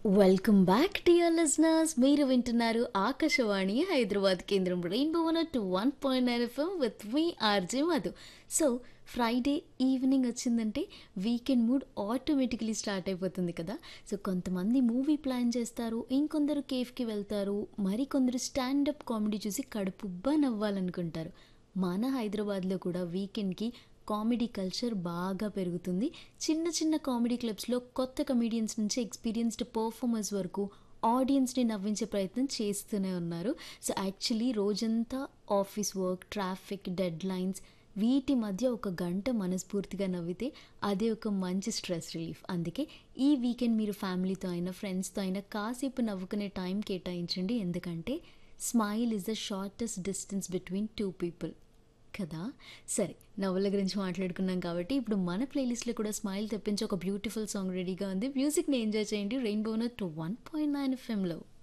Welcome back dear listeners. మీరు వింటున్నారు ఆకాశవాణి హైదరాబాద్ కేంద్రం rainbow 101.9 FM with me RJ Madhu. So Friday evening వచ్చిందంటే వీకెండ్ మూడ్ ఆటోమేటికలీ స్టార్ట్ అయిపోతుంది కదా. సో కొంతమంది మూవీ ప్లాన్ చేస్తారు, ఇంకొందరు కేఫ్కి వెళ్తారు, మరికొందరు స్టాండప్ కామెడీ చూసి కడుపుబ్బా నవ్వాలనుకుంటారు. మన హైదరాబాద్లో కూడా వీకెండ్కి కామెడీ కల్చర్ బాగా పెరుగుతుంది. చిన్న చిన్న కామెడీ క్లబ్స్లో కొత్త కమీడియన్స్ నుంచి ఎక్స్పీరియన్స్డ్ పర్ఫార్మర్స్ వరకు ఆడియన్స్ని నవ్వించే ప్రయత్నం చేస్తూనే ఉన్నారు. సో యాక్చువల్లీ రోజంతా office work, traffic, dead lines వీటి మధ్య ఒక గంట మనస్ఫూర్తిగా నవ్వితే అదే ఒక మంచి స్ట్రెస్ రిలీఫ్. అందుకే ఈ వీకెండ్ మీరు ఫ్యామిలీతో అయినా ఫ్రెండ్స్తో అయినా కాసేపు నవ్వుకునే టైం కేటాయించండి. ఎందుకంటే smile is the shortest distance between two people కదా. సరే, నవ్వుల గురించి మాట్లాడుకున్నాం కాబట్టి ఇప్పుడు మన ప్లేలిస్ట్లో కూడా స్మైల్ తెప్పించి ఒక బ్యూటిఫుల్ సాంగ్ రెడీగా ఉంది. మ్యూజిక్ని ఎంజాయ్ చేయండి రెయిన్బో 101.9 ఎఫ్ఎంలో.